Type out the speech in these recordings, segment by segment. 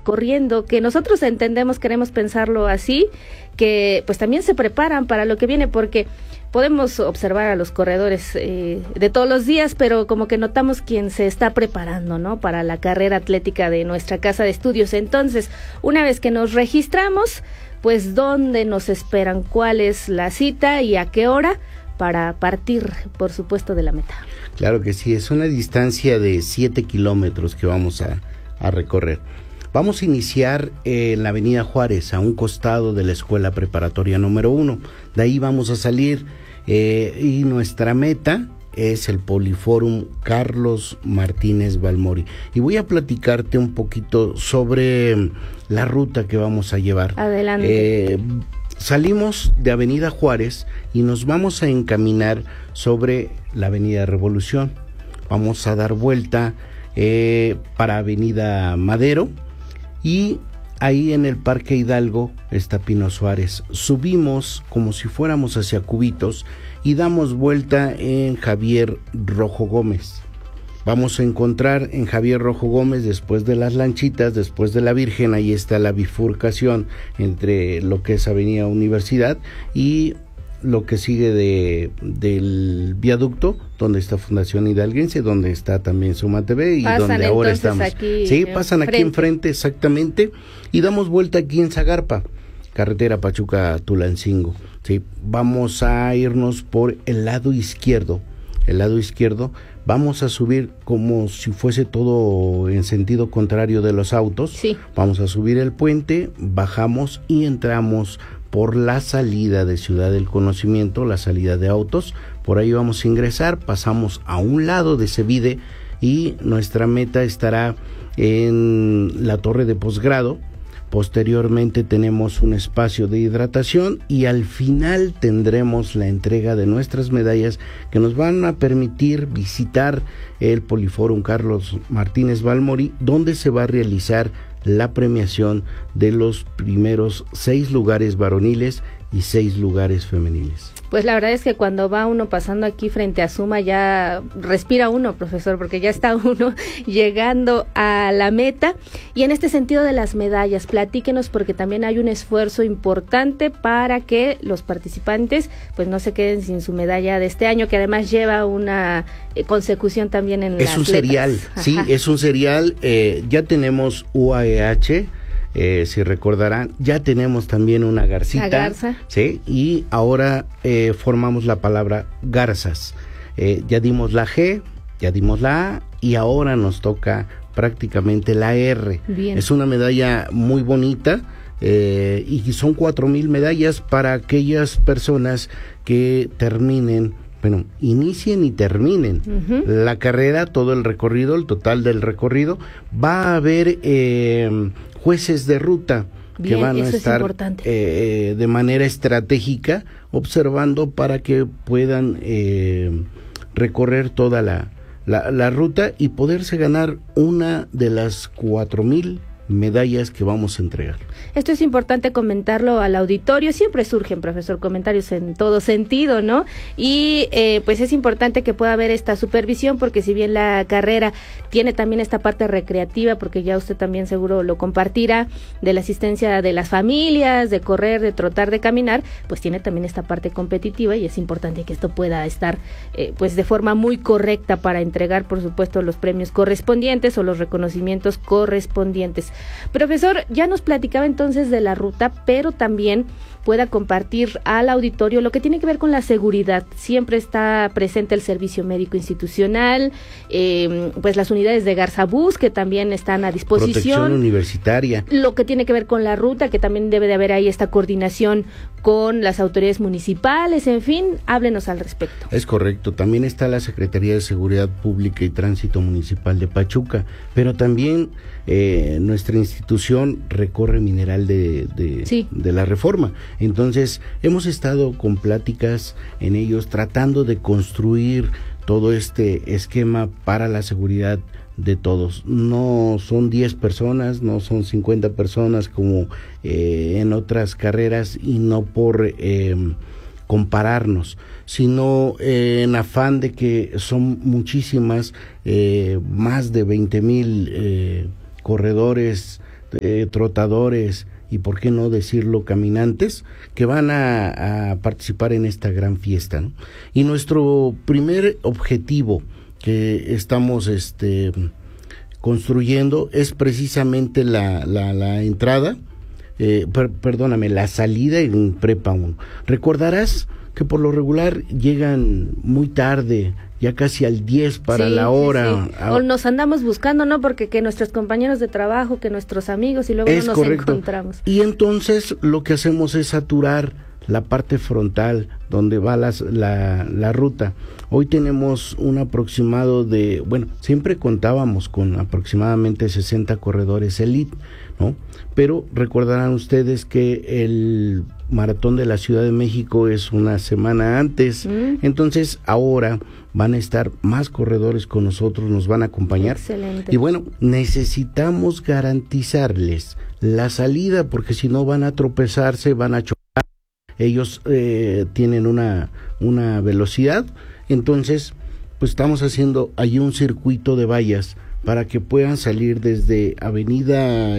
corriendo, que nosotros entendemos, queremos pensarlo así, que pues también se preparan para lo que viene, porque podemos observar a los corredores de todos los días, pero como que notamos quién se está preparando, ¿no?, para la carrera atlética de nuestra casa de estudios. Entonces, una vez que nos registramos, pues ¿dónde nos esperan? ¿Cuál es la cita y a qué hora? Para partir, por supuesto, de la meta. Claro que sí, es una distancia de 7 kilómetros que vamos a recorrer. Vamos a iniciar en la Avenida Juárez, a un costado de la Escuela Preparatoria número 1. De ahí vamos a salir y nuestra meta es el Poliforum Carlos Martínez Balmori. Y voy a platicarte un poquito sobre la ruta que vamos a llevar. Adelante. Salimos de Avenida Juárez y nos vamos a encaminar sobre la Avenida Revolución. Vamos a dar vuelta para Avenida Madero y ahí en el Parque Hidalgo está Pino Suárez. Subimos como si fuéramos hacia Cubitos y damos vuelta en Javier Rojo Gómez. Vamos a encontrar en Javier Rojo Gómez, después de las lanchitas, después de la Virgen, ahí está la bifurcación entre lo que es Avenida Universidad y lo que sigue del viaducto, donde está Fundación Hidalguense, donde está también Suma TV y pasan donde ahora estamos. Aquí sí, pasan aquí enfrente, exactamente, y damos vuelta aquí en Zagarpa, carretera Pachuca-Tulancingo. Sí, vamos a irnos por el lado izquierdo. Vamos a subir como si fuese todo en sentido contrario de los autos. Sí. Vamos a subir el puente, bajamos y entramos por la salida de Ciudad del Conocimiento, la salida de autos. Por ahí vamos a ingresar, pasamos a un lado de Cevide y nuestra meta estará en la torre de posgrado. Posteriormente tenemos un espacio de hidratación y al final tendremos la entrega de nuestras medallas que nos van a permitir visitar el Poliforum Carlos Martínez Balmori, donde se va a realizar la premiación de los primeros 6 lugares varoniles y 6 lugares femeniles. Pues la verdad es que cuando va uno pasando aquí frente a Suma ya respira uno, profesor, porque ya está uno llegando a la meta. Y en este sentido de las medallas, platíquenos, porque también hay un esfuerzo importante para que los participantes pues no se queden sin su medalla de este año, que además lleva una consecución también en es un serial. Sí, es un serial. Ya tenemos UAEH. Si recordarán, ya tenemos también una garcita, la garza. ¿sí? Y ahora formamos la palabra garzas. Ya dimos la G, ya dimos la A y ahora nos toca prácticamente la R. Bien. Es una medalla muy bonita y son 4,000 medallas para aquellas personas que terminen, bueno, inicien y terminen la carrera, todo el recorrido, el total del recorrido. Va a haber jueces de ruta. Bien, que van a estar de manera estratégica observando para que puedan recorrer toda la ruta y poderse ganar una de las 4,000 medallas que vamos a entregar. Esto es importante comentarlo al auditorio. Siempre surgen, profesor, comentarios en todo sentido, ¿no? Y pues es importante que pueda haber esta supervisión, porque si bien la carrera tiene también esta parte recreativa, porque ya usted también seguro lo compartirá, de la asistencia de las familias, de correr, de trotar, de caminar, pues tiene también esta parte competitiva y es importante que esto pueda estar pues de forma muy correcta para entregar, por supuesto, los premios correspondientes o los reconocimientos correspondientes. Profesor, ya nos platicaba entonces de la ruta, pero también pueda compartir al auditorio lo que tiene que ver con la seguridad. Siempre está presente el servicio médico institucional, pues las unidades de Garzabús que también están a disposición. Protección universitaria. Lo que tiene que ver con la ruta, que también debe de haber ahí esta coordinación con las autoridades municipales, en fin, háblenos al respecto. Es correcto, también está la Secretaría de Seguridad Pública y Tránsito Municipal de Pachuca, pero también nuestra institución recorre Mineral de la Reforma. Entonces, hemos estado con pláticas en ellos tratando de construir todo este esquema para la seguridad de todos. No son 10 personas, no son 50 personas como en otras carreras, y no por compararnos, sino en afán de que son muchísimas, más de 20,000 corredores trotadores y por qué no decirlo caminantes que van a participar en esta gran fiesta, ¿no? Y nuestro primer objetivo que estamos construyendo es precisamente la entrada, la salida en Prepa 1. Recordarás que por lo regular llegan muy tarde, ya casi al 10 para la hora. Sí. O nos andamos buscando, ¿no? Porque que nuestros compañeros de trabajo, que nuestros amigos, y luego no nos encontramos. Y entonces lo que hacemos es saturar la parte frontal donde va la ruta. Hoy tenemos un aproximado de, siempre contábamos con aproximadamente 60 corredores elite, ¿no? Pero recordarán ustedes que el maratón de la Ciudad de México es una semana antes, entonces ahora van a estar más corredores con nosotros, nos van a acompañar. Excelente. Y necesitamos garantizarles la salida, porque si no van a tropezarse, van a chocar. Ellos tienen una velocidad, entonces pues estamos haciendo allí un circuito de vallas para que puedan salir desde Avenida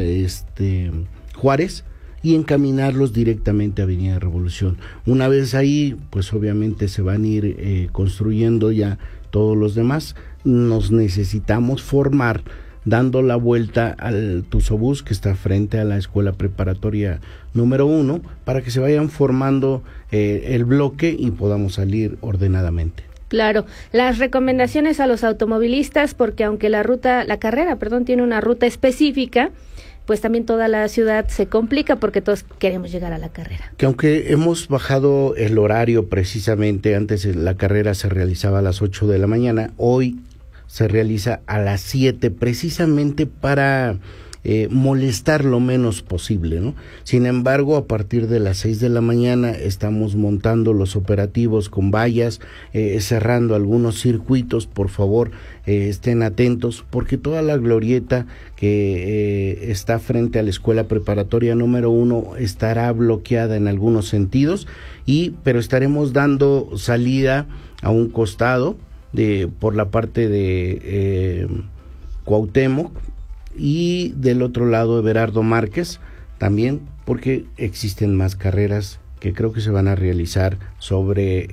Juárez y encaminarlos directamente a Avenida Revolución. Una vez ahí, pues obviamente se van a ir construyendo ya todos los demás. Nos necesitamos formar dando la vuelta al Tuzobús que está frente a la Escuela Preparatoria número 1 para que se vayan formando el bloque y podamos salir ordenadamente. Claro, las recomendaciones a los automovilistas, porque aunque la carrera, tiene una ruta específica, pues también toda la ciudad se complica porque todos queremos llegar a la carrera. Que aunque hemos bajado el horario precisamente, antes la carrera se realizaba a las 8 de la mañana, hoy se realiza a las 7 precisamente para molestar lo menos posible, ¿no? Sin embargo, a partir de las 6 de la mañana estamos montando los operativos con vallas, cerrando algunos circuitos. Por favor, estén atentos, porque toda la glorieta que está frente a la Escuela Preparatoria número 1 estará bloqueada en algunos sentidos, pero estaremos dando salida a un costado por la parte de Cuauhtémoc, y del otro lado Everardo Márquez también, porque existen más carreras que creo que se van a realizar sobre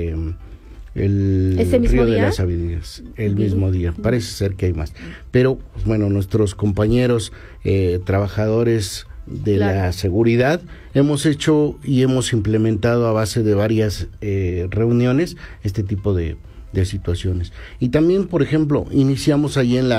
el Río de las Avenidas el mismo día. Parece ser que hay más, pero nuestros compañeros trabajadores de la seguridad hemos hecho y hemos implementado a base de varias reuniones este tipo de situaciones. Y también, por ejemplo, iniciamos ahí en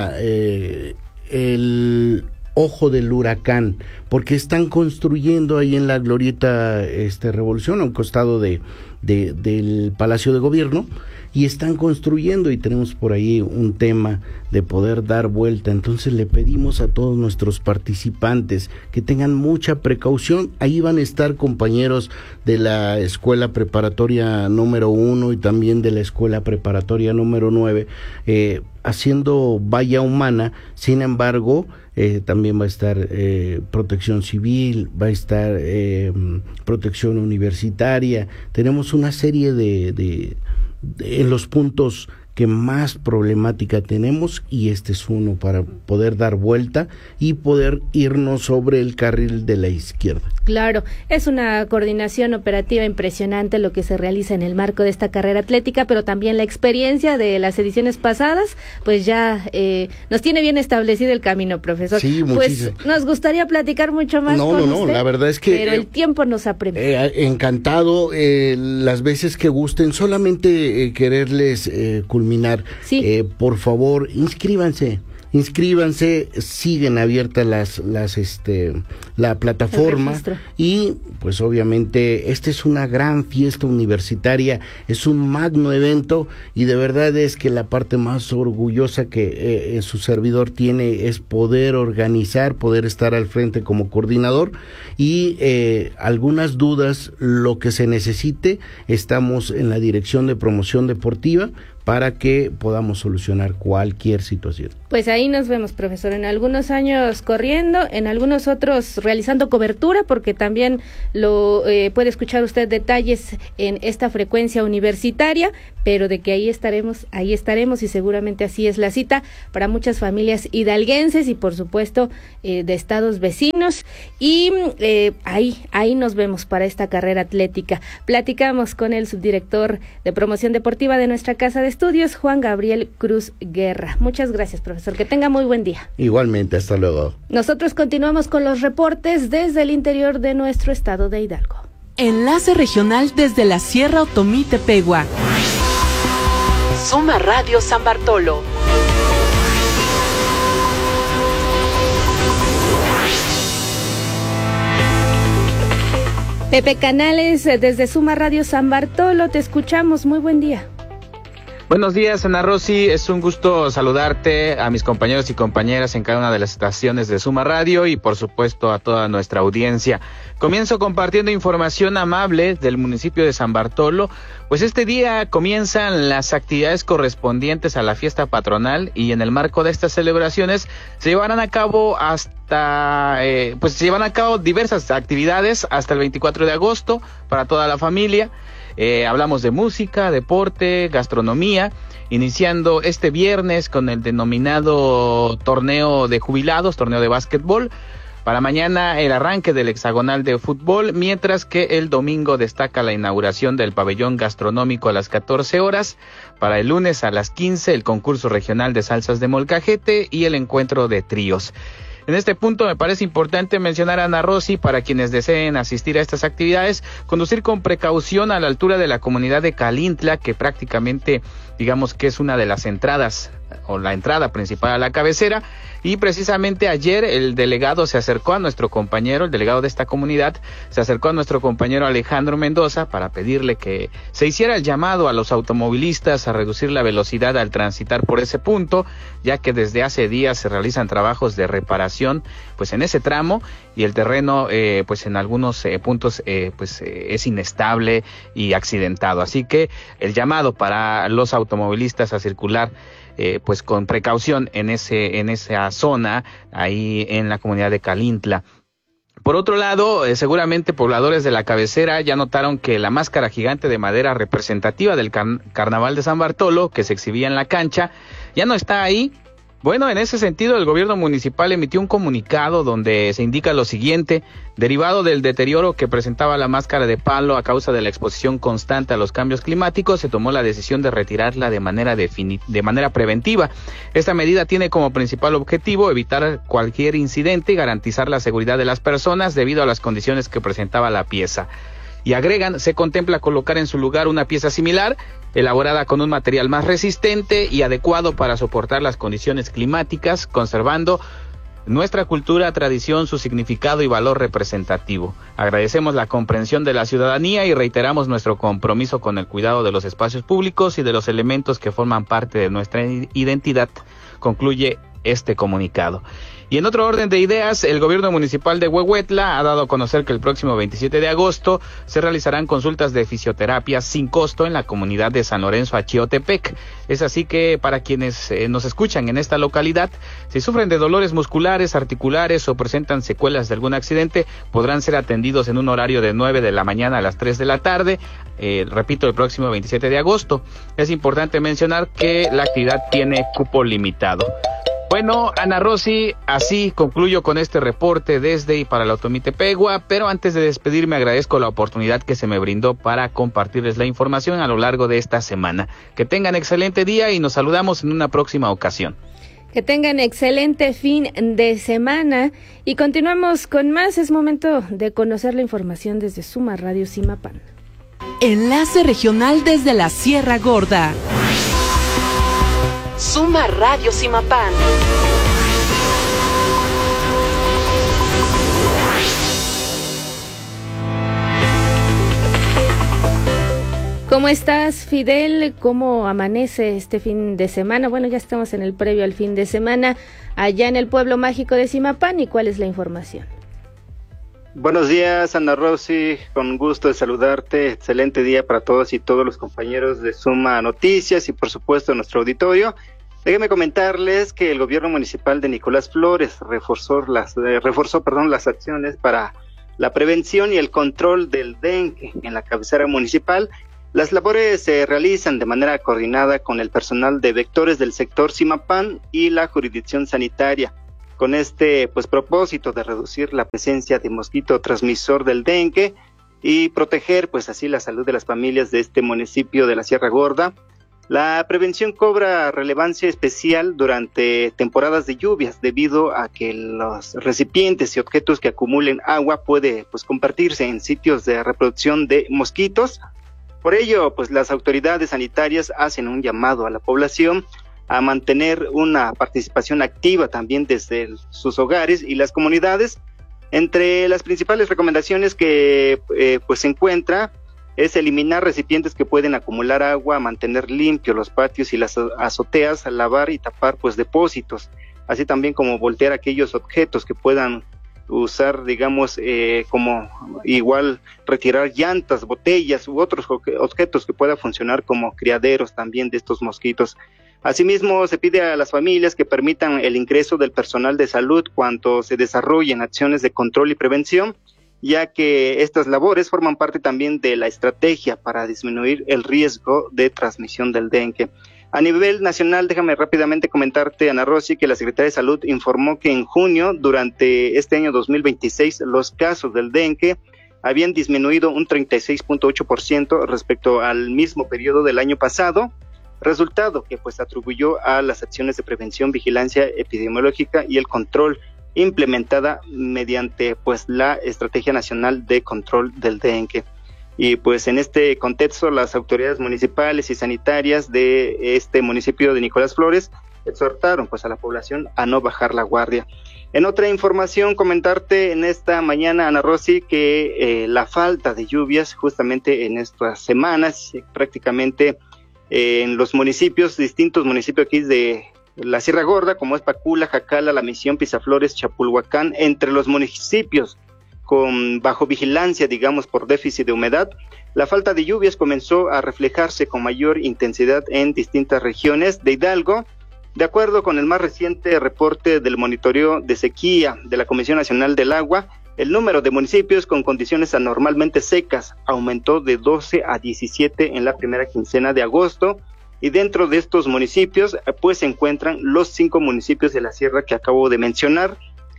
el ojo del huracán, porque están construyendo ahí en la glorieta Revolución, a un costado del Palacio de Gobierno, y están construyendo, y tenemos por ahí un tema de poder dar vuelta. Entonces le pedimos a todos nuestros participantes que tengan mucha precaución. Ahí van a estar compañeros de la Escuela Preparatoria número 1 y también de la Escuela Preparatoria número 9, haciendo valla humana. Sin embargo, también va a estar Protección Civil, va a estar Protección Universitaria. Tenemos una serie en los puntos que más problemática tenemos, y este es uno para poder dar vuelta y poder irnos sobre el carril de la izquierda. Claro, es una coordinación operativa impresionante lo que se realiza en el marco de esta carrera atlética, pero también la experiencia de las ediciones pasadas, pues ya nos tiene bien establecido el camino, profesor. Sí, pues nos gustaría platicar mucho más con usted, la verdad es que pero el tiempo nos apremia. Encantado, las veces que gusten, solamente quererles culminar. Sí. Por favor, inscríbanse, siguen abiertas la plataforma, y pues obviamente esta es una gran fiesta universitaria, es un magno evento, y de verdad es que la parte más orgullosa que su servidor tiene es poder organizar, poder estar al frente como coordinador, y algunas dudas, lo que se necesite, estamos en la Dirección de Promoción Deportiva para que podamos solucionar cualquier situación. Pues ahí nos vemos, profesor, en algunos años corriendo, en algunos otros realizando cobertura, porque también lo puede escuchar usted detalles en esta frecuencia universitaria, pero de que ahí estaremos y seguramente así es la cita para muchas familias hidalguenses y por supuesto de estados vecinos, y ahí nos vemos para esta carrera atlética. Platicamos con el subdirector de promoción deportiva de nuestra casa de estudios, Juan Gabriel Cruz Guerra. Muchas gracias, profesor, que tenga muy buen día. Igualmente, hasta luego. Nosotros continuamos con los reportes desde el interior de nuestro estado de Hidalgo. Enlace regional desde la Sierra Otomí-Tepehua. Suma Radio San Bartolo. Pepe Canales, desde Suma Radio San Bartolo, te escuchamos. Muy buen día. Buenos días, Ana Rosy, es un gusto saludarte, a mis compañeros y compañeras en cada una de las estaciones de Suma Radio y por supuesto a toda nuestra audiencia. Comienzo compartiendo información amable del municipio de San Bartolo, pues este día comienzan las actividades correspondientes a la fiesta patronal y en el marco de estas celebraciones se llevarán a cabo diversas actividades hasta el 24 de agosto para toda la familia. Hablamos de música, deporte, gastronomía, iniciando este viernes con el denominado torneo de jubilados, torneo de básquetbol. Para mañana el arranque del hexagonal de fútbol, mientras que el domingo destaca la inauguración del pabellón gastronómico a las 14 horas. Para el lunes a las 15 el concurso regional de salsas de molcajete y el encuentro de tríos. En este punto me parece importante mencionar a Ana Rosy, para quienes deseen asistir a estas actividades, conducir con precaución a la altura de la comunidad de Calintla, que prácticamente digamos que es una de las entradas o la entrada principal a la cabecera, y precisamente ayer el delegado se acercó a nuestro compañero, el delegado de esta comunidad, se acercó a nuestro compañero Alejandro Mendoza para pedirle que se hiciera el llamado a los automovilistas a reducir la velocidad al transitar por ese punto, ya que desde hace días se realizan trabajos de reparación pues en ese tramo y el terreno pues en algunos puntos es inestable y accidentado, así que el llamado para los automovilistas a circular pues con precaución en esa zona ahí en la comunidad de Calintla. Por otro lado, seguramente pobladores de la cabecera ya notaron que la máscara gigante de madera representativa del Carnaval de San Bartolo, que se exhibía en la cancha, ya no está ahí. Bueno, en ese sentido, el gobierno municipal emitió un comunicado donde se indica lo siguiente: derivado del deterioro que presentaba la máscara de palo a causa de la exposición constante a los cambios climáticos, se tomó la decisión de retirarla de manera preventiva. Esta medida tiene como principal objetivo evitar cualquier incidente y garantizar la seguridad de las personas debido a las condiciones que presentaba la pieza. Y agregan, se contempla colocar en su lugar una pieza similar, elaborada con un material más resistente y adecuado para soportar las condiciones climáticas, conservando nuestra cultura, tradición, su significado y valor representativo. Agradecemos la comprensión de la ciudadanía y reiteramos nuestro compromiso con el cuidado de los espacios públicos y de los elementos que forman parte de nuestra identidad, concluye este comunicado. Y en otro orden de ideas, el gobierno municipal de Huehuetla ha dado a conocer que el próximo 27 de agosto se realizarán consultas de fisioterapia sin costo en la comunidad de San Lorenzo Achiotepec. Es así que para quienes nos escuchan en esta localidad, si sufren de dolores musculares, articulares o presentan secuelas de algún accidente, podrán ser atendidos en un horario de 9 de la mañana a las 3 de la tarde. Repito, el próximo 27 de agosto. Es importante mencionar que la actividad tiene cupo limitado. Bueno, Ana Rosy, así concluyo con este reporte desde y para la Otomí-Tepehua, pero antes de despedirme agradezco la oportunidad que se me brindó para compartirles la información a lo largo de esta semana. Que tengan excelente día y nos saludamos en una próxima ocasión. Que tengan excelente fin de semana y continuamos con más. Es momento de conocer la información desde Suma Radio Zimapán. Enlace regional desde la Sierra Gorda. Suma Radio Zimapán. ¿Cómo estás, Fidel? ¿Cómo amanece este fin de semana? Bueno, ya estamos en el previo al fin de semana allá en el pueblo mágico de Zimapán. ¿Y cuál es la información? Buenos días, Ana Rosy, con gusto de saludarte. Excelente día para todos y todos los compañeros de Suma Noticias y por supuesto nuestro auditorio. Déjenme comentarles que el gobierno municipal de Nicolás Flores reforzó las acciones para la prevención y el control del dengue en la cabecera municipal. Las labores se realizan de manera coordinada con el personal de vectores del sector Simapán y la jurisdicción sanitaria, con este propósito de reducir la presencia de mosquito transmisor del dengue y proteger así la salud de las familias de este municipio de la Sierra Gorda. La prevención cobra relevancia especial durante temporadas de lluvias, debido a que los recipientes y objetos que acumulen agua puede compartirse en sitios de reproducción de mosquitos. Por ello, las autoridades sanitarias hacen un llamado a la población a mantener una participación activa también desde sus hogares y las comunidades. Entre las principales recomendaciones que se encuentra es eliminar recipientes que pueden acumular agua, mantener limpios los patios y las azoteas, lavar y tapar depósitos, así también como voltear aquellos objetos que puedan usar, digamos, como igual retirar llantas, botellas u otros objetos que puedan funcionar como criaderos también de estos mosquitos. Asimismo, se pide a las familias que permitan el ingreso del personal de salud cuando se desarrollen acciones de control y prevención, ya que estas labores forman parte también de la estrategia para disminuir el riesgo de transmisión del dengue. A nivel nacional, déjame rápidamente comentarte, Ana Rosy, que la Secretaría de Salud informó que en junio, durante este año 2026, los casos del dengue habían disminuido un 36.8% respecto al mismo periodo del año pasado, resultado que atribuyó a las acciones de prevención, vigilancia epidemiológica y el control implementada mediante la Estrategia Nacional de Control del Dengue. Y en este contexto, las autoridades municipales y sanitarias de este municipio de Nicolás Flores exhortaron a la población a no bajar la guardia. En otra información, comentarte en esta mañana, Ana Rosy, que la falta de lluvias justamente en estas semanas, prácticamente en los distintos municipios aquí de la Sierra Gorda, como es Pacula, Jacala, La Misión, Pisaflores, Chapulhuacán, entre los municipios bajo vigilancia, digamos, por déficit de humedad, la falta de lluvias comenzó a reflejarse con mayor intensidad en distintas regiones de Hidalgo. De acuerdo con el más reciente reporte del monitoreo de sequía de la Comisión Nacional del Agua, el número de municipios con condiciones anormalmente secas aumentó de 12 a 17 en la primera quincena de agosto, y dentro de estos municipios se encuentran los 5 municipios de la sierra que acabo de mencionar.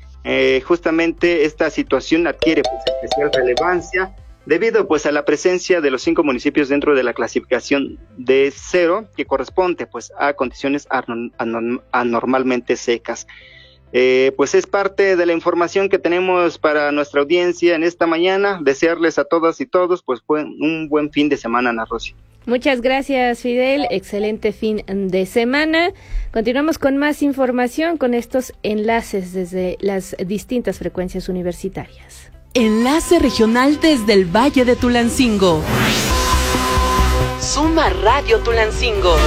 Justamente esta situación adquiere especial relevancia debido a la presencia de los 5 municipios dentro de la clasificación de 0, que corresponde a condiciones anormalmente secas. Es parte de la información que tenemos para nuestra audiencia en esta mañana. Desearles a todas y todos un buen fin de semana, Ana Rosy. Muchas gracias, Fidel. Excelente fin de semana. Continuamos con más información con estos enlaces desde las distintas frecuencias universitarias. Enlace regional desde el Valle de Tulancingo. Suma Radio Tulancingo.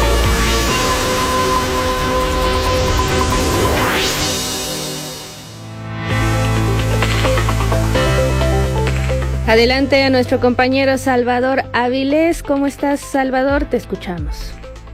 Adelante a nuestro compañero Salvador Avilés. ¿Cómo estás, Salvador? Te escuchamos.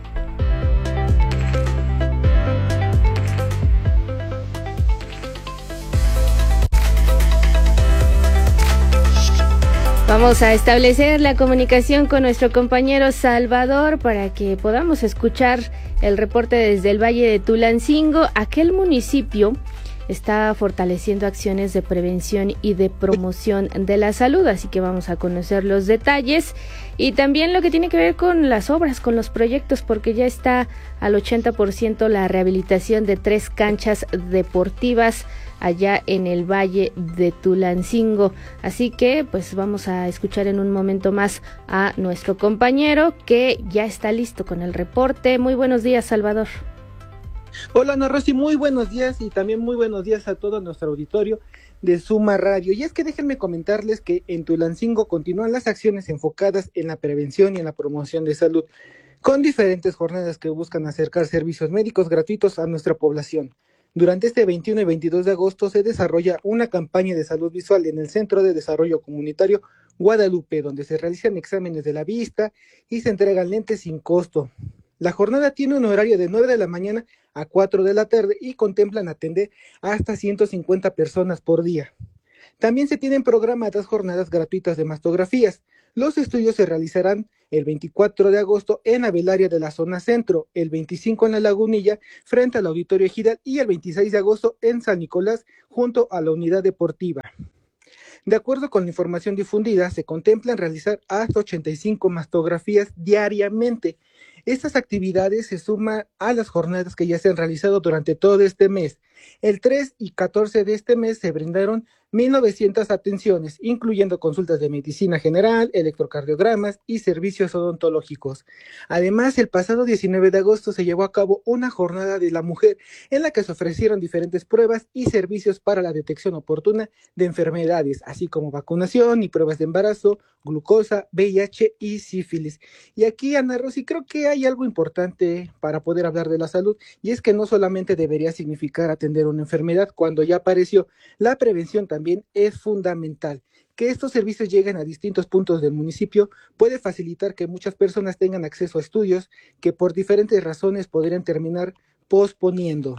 Vamos a establecer la comunicación con nuestro compañero Salvador para que podamos escuchar el reporte desde el Valle de Tulancingo. Aquel municipio está fortaleciendo acciones de prevención y de promoción de la salud, así que vamos a conocer los detalles y también lo que tiene que ver con las obras, con los proyectos, porque ya está al 80% la rehabilitación de 3 canchas deportivas allá en el Valle de Tulancingo. Así que vamos a escuchar en un momento más a nuestro compañero que ya está listo con el reporte. Muy buenos días, Salvador. Hola, Ana Rosy, muy buenos días y también muy buenos días a todo nuestro auditorio de Suma Radio. Y es que déjenme comentarles que en Tulancingo continúan las acciones enfocadas en la prevención y en la promoción de salud, con diferentes jornadas que buscan acercar servicios médicos gratuitos a nuestra población. Durante este 21 y 22 de agosto se desarrolla una campaña de salud visual en el Centro de Desarrollo Comunitario Guadalupe, donde se realizan exámenes de la vista y se entregan lentes sin costo. La jornada tiene un horario de 9 de la mañana a 4 de la tarde y contemplan atender hasta 150 personas por día. También se tienen programadas jornadas gratuitas de mastografías. Los estudios se realizarán el 24 de agosto en Abelaria de la zona centro, el 25 en La Lagunilla frente al Auditorio Ejidal y el 26 de agosto en San Nicolás junto a la unidad deportiva. De acuerdo con la información difundida, se contemplan realizar hasta 85 mastografías diariamente. Estas actividades se suman a las jornadas que ya se han realizado durante todo este mes. El 3 y 14 de este mes se brindaron 1,900 atenciones, incluyendo consultas de medicina general, electrocardiogramas y servicios odontológicos. Además, el pasado 19 de agosto se llevó a cabo una jornada de la mujer en la que se ofrecieron diferentes pruebas y servicios para la detección oportuna de enfermedades, así como vacunación y pruebas de embarazo, glucosa, VIH y sífilis. Y aquí, Ana Rosy, creo que hay algo importante para poder hablar de la salud, y es que no solamente debería significar atender una enfermedad cuando ya apareció, la prevención también es fundamental. Que estos servicios lleguen a distintos puntos del municipio puede facilitar que muchas personas tengan acceso a estudios que por diferentes razones podrían terminar posponiendo.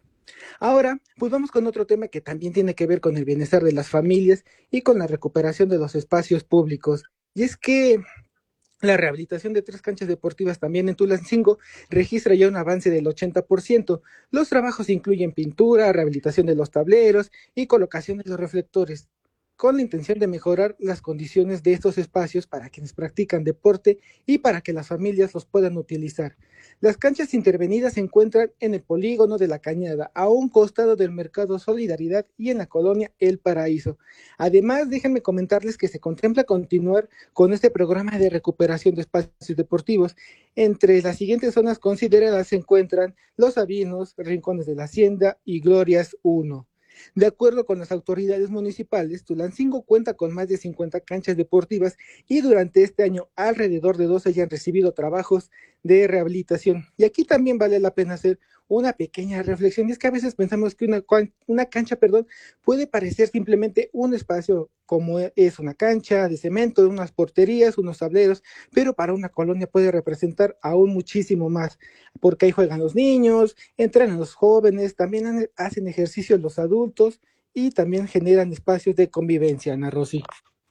Ahora, pues vamos con otro tema que también tiene que ver con el bienestar de las familias y con la recuperación de los espacios públicos. Y es que la rehabilitación de 3 canchas deportivas también en Tulancingo registra ya un avance del 80%. Los trabajos incluyen pintura, rehabilitación de los tableros y colocación de los reflectores, con la intención de mejorar las condiciones de estos espacios para quienes practican deporte y para que las familias los puedan utilizar. Las canchas intervenidas se encuentran en el polígono de La Cañada, a un costado del Mercado Solidaridad y en la colonia El Paraíso. Además, déjenme comentarles que se contempla continuar con este programa de recuperación de espacios deportivos. Entre las siguientes zonas consideradas se encuentran Los Sabinos, Rincones de la Hacienda y Glorias 1. De acuerdo con las autoridades municipales, Tulancingo cuenta con más de 50 canchas deportivas y durante este año alrededor de 12 ya han recibido trabajos de rehabilitación. Y aquí también vale la pena hacer una pequeña reflexión, y es que a veces pensamos que una cancha puede parecer simplemente un espacio como es una cancha de cemento, unas porterías, unos tableros, pero para una colonia puede representar aún muchísimo más, porque ahí juegan los niños, entrenan los jóvenes, también hacen ejercicio los adultos y también generan espacios de convivencia, Ana Rosy.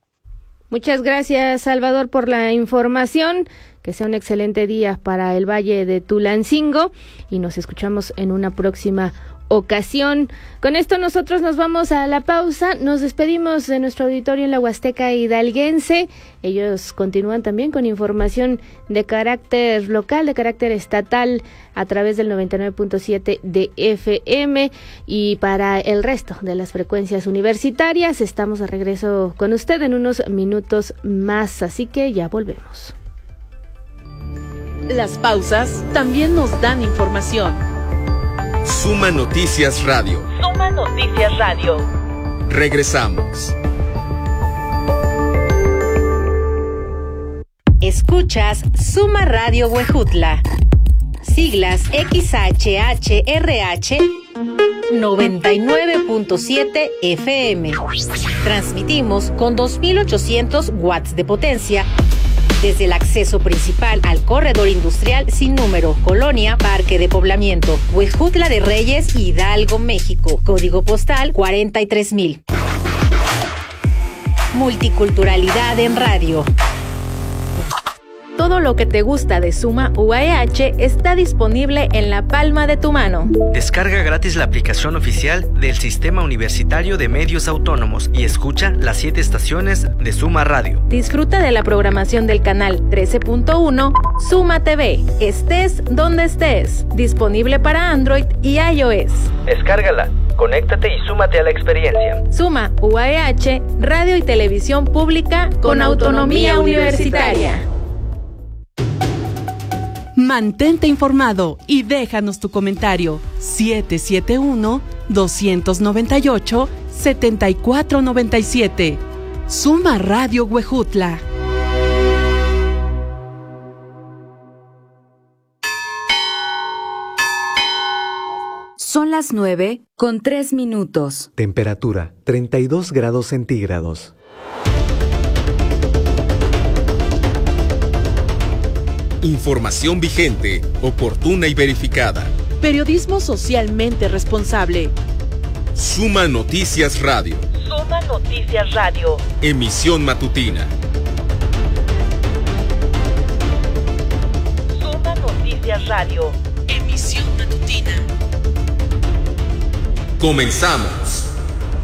Muchas gracias, Salvador, por la información. Que sea un excelente día para el Valle de Tulancingo y nos escuchamos en una próxima ocasión. Con esto nosotros nos vamos a la pausa. Nos despedimos de nuestro auditorio en la Huasteca hidalguense. Ellos continúan también con información de carácter local, de carácter estatal, a través del 99.7 de FM, y para el resto de las frecuencias universitarias. Estamos de regreso con usted en unos minutos más, así que ya volvemos. Las pausas también nos dan información. Suma Noticias Radio. Suma Noticias Radio. Regresamos. Escuchas Suma Radio Huejutla. Siglas XHHRH 99.7 FM. Transmitimos con 2.800 watts de potencia desde el acceso principal al corredor industrial sin número, Colonia Parque de Poblamiento, Huejutla de Reyes, Hidalgo, México. Código postal 43,000. Multiculturalidad en radio. Todo lo que te gusta de Suma UAEH está disponible en la palma de tu mano. Descarga gratis la aplicación oficial del Sistema Universitario de Medios Autónomos y escucha las 7 estaciones de Suma Radio. Disfruta de la programación del canal 13.1 Suma TV. Estés donde estés. Disponible para Android y iOS. Descárgala, conéctate y súmate a la experiencia. Suma UAEH, radio y televisión pública con autonomía universitaria. Mantente informado y déjanos tu comentario. 771-298-7497. Suma Radio Huejutla. Son las las 9:03. Temperatura 32 grados centígrados. Información vigente, oportuna y verificada. Periodismo socialmente responsable. Suma Noticias Radio. Suma Noticias Radio. Emisión matutina. Suma Noticias Radio. Emisión matutina. Comenzamos.